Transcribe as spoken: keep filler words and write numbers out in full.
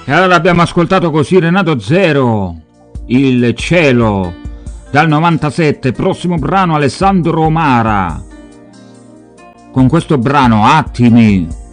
E allora abbiamo ascoltato così Renato Zero, Il cielo, dal novantasette. Prossimo brano Alessandro Omara, con questo brano Attimi.